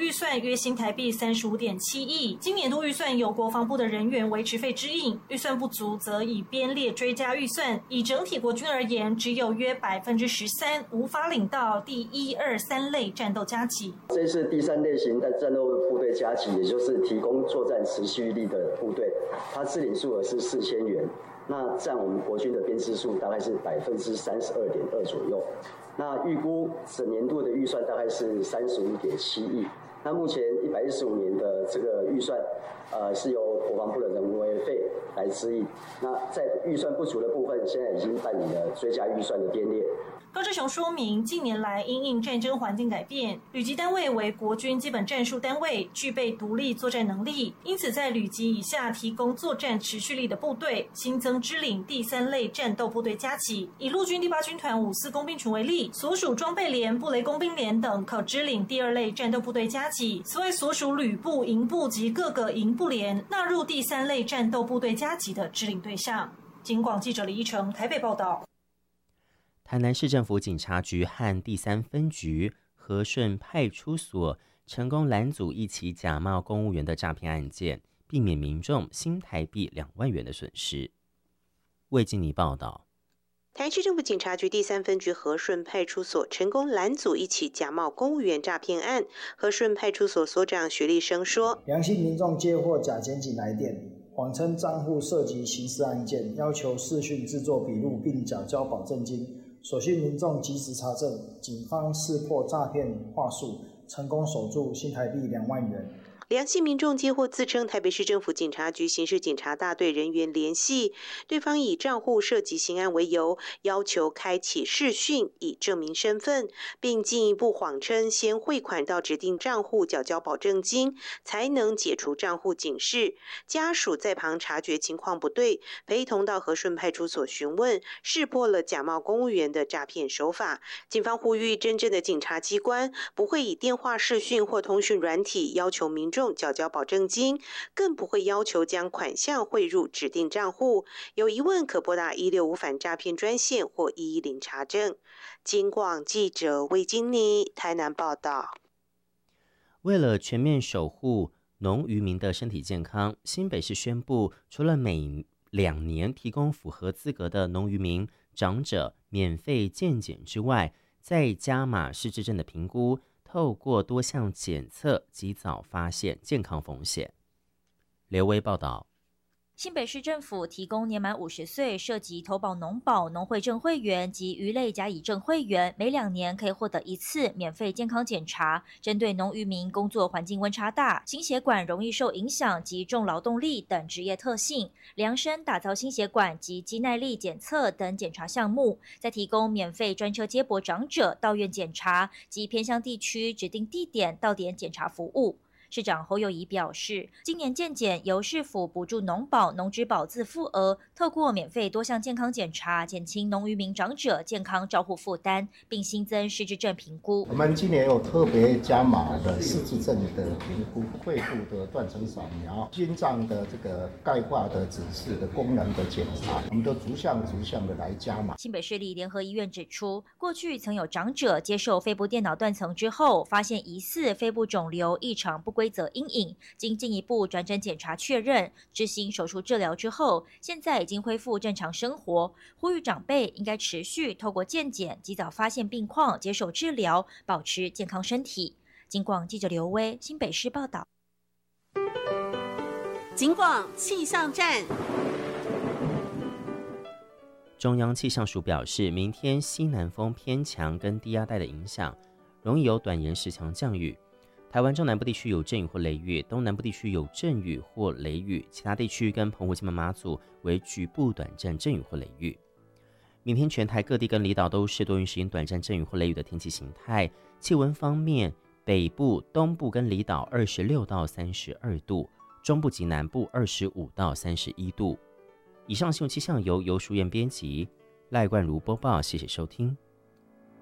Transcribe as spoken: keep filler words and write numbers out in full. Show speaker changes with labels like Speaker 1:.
Speaker 1: 预算约新台币三十五点七亿，今年度预算由国防部的人员维持费支应，预算不足则以编列追加预算。以整体国军而言，只有约百分之十三无法领到第一、二、三类战斗加给。
Speaker 2: 这是第三类型的战斗部队加给，也就是提供作战持续力的部队，它支领数额是四千元，那占我们国军的编制数大概是百分之三十二点二左右。那预估整年度的预算大概是三十五点七亿。那目前一百一十五年的这个预算，呃，是由国防部的人为费来支应。那在预算不足的部分，现在已经办理了追加预算的编列。
Speaker 1: 高志雄说明，近年来因应战争环境改变，旅级单位为国军基本战术单位，具备独立作战能力，因此在旅级以下提供作战持续力的部队，新增支领第三类战斗部队加给。以陆军第八军团五四工兵群为例，所属装备连、布雷工兵连等可支领第二类战斗部队加给。此外，所属旅部、营部及各个营部连纳入第三类战斗部队加给的支领对象。警广记者李依成台北报道。
Speaker 3: 台南市政府警察局和第三分局和顺派出所成功拦阻一起假冒公务员的诈骗案件，避免民众新台币两万元的损失。魏金妮报道。
Speaker 4: 台南市政府警察局第三分局和顺派出所成功拦阻一起假冒公务员诈骗案。和顺派出所所长徐立生说：
Speaker 5: 良性民众接获假检警来电，谎称账户涉及刑事案件，要求视讯制作笔录并缴交保证金。所幸民众及时查证，警方识破诈骗话术，成功守住新台币两万元。
Speaker 4: 良性民众接获自称台北市政府警察局刑事警察大队人员联系，对方以账户涉及刑案为由，要求开启视讯以证明身份，并进一步谎称先汇款到指定账户缴交保证金，才能解除账户警示。家属在旁察觉情况不对，陪同到和顺派出所询问，识破了假冒公务员的诈骗手法。警方呼吁真正的警察机关不会以电话视讯或通讯软体要求民众缴交保证金，更不会要求将款项汇入指定账户。有疑问可拨打一六五反诈骗专线或一一零查证。警广记者魏金妮台南报道。
Speaker 3: 为了全面守护农渔民的身体健康，新北市宣布，除了每两年提供符合资格的农渔民长者免费健检之外，再加码失智症的评估，透过多项检测及早发现健康风险。刘威报道。
Speaker 6: 新北市政府提供年满五十岁涉及投保农保、农会证会员及鱼类甲乙证会员，每两年可以获得一次免费健康检查。针对农渔民工作环境温差大、心血管容易受影响及重劳动力等职业特性，量身打造心血管及肌耐力检测等检查项目，再提供免费专车接驳长者到院检查及偏乡地区指定地点到点检查服务。市长侯友宜表示，今年健检由市府补助农保、农职保自付额，透过免费多项健康检查，减轻农渔民长者健康照护负担，并新增失智症评估。
Speaker 7: 我们今年有特别加码的失智症的评估，肺部的断层扫描、心脏的这个钙化的指示的功能的检查，我们都逐项逐项的来加码。
Speaker 6: 新北市立联合医院指出，过去曾有长者接受肺部电脑断层之后，发现疑似肺部肿瘤异常不规则阴影，经进一步转诊检查确认，执行手术治疗之后，现在已经恢复正常生活。呼吁长辈应该持续透过健检，及早发现病况，接受治疗，保持健康身体。警广记者刘威，新北市报道。
Speaker 4: 警广气象站。
Speaker 3: 中央气象署表示，明天西南风偏强，跟低压带的影响，容易有短延时强降雨。台湾中南部地区有阵雨或雷雨，东南部地区有阵雨或雷雨，其他地区跟澎湖、金门、马祖为局部短暂阵雨或雷雨。明天全台各地跟离岛都是多云时间短暂阵雨或雷雨的天气形态。气温方面，北部、东部跟离岛二十六到三十二度，中部及南部二十五到三十一度。以上新闻气象由游淑燕编辑，赖冠如播报，谢谢收听。